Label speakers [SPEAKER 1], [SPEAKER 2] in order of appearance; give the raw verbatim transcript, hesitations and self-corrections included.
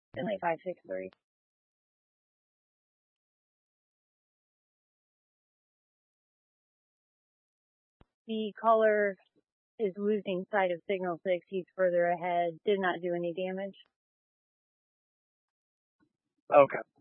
[SPEAKER 1] Finley five six three. The caller is losing sight of signal six. He's further ahead. Did not do any damage.
[SPEAKER 2] Okay.